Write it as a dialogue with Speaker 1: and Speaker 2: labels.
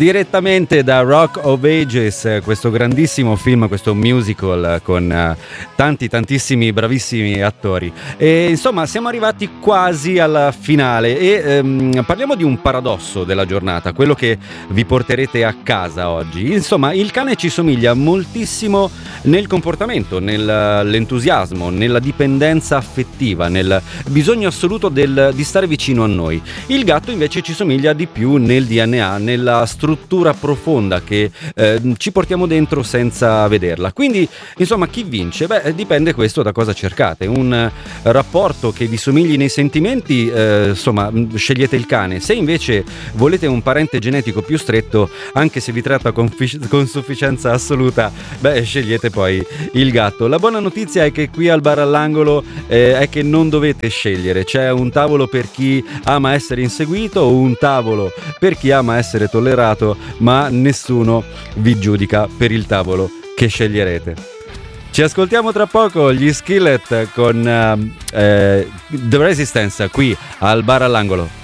Speaker 1: direttamente da Rock of Ages, questo grandissimo film, questo musical con tantissimi bravissimi attori. E insomma siamo arrivati quasi alla finale e parliamo di un paradosso della giornata, quello che vi porterete a casa oggi. Insomma, il cane ci somiglia moltissimo nel comportamento, nell'entusiasmo, nella dipendenza affettiva, nel bisogno assoluto di stare vicino a noi. Il gatto invece ci somiglia di più nel DNA, nella struttura profonda che ci portiamo dentro senza vederla. Quindi, insomma, chi vince? Beh, dipende questo da cosa cercate. Un rapporto che vi somigli nei sentimenti, insomma, scegliete il cane. Se invece volete un parente genetico più stretto, anche se vi tratta con sufficienza assoluta, beh, scegliete poi il gatto. La buona notizia è che qui al bar all'angolo è che non dovete scegliere. C'è un tavolo per chi ama essere inseguito o un tavolo per chi ama essere tollerato, ma nessuno vi giudica per il tavolo che sceglierete. Ci ascoltiamo tra poco gli Skillet con The Resistance qui al bar all'angolo.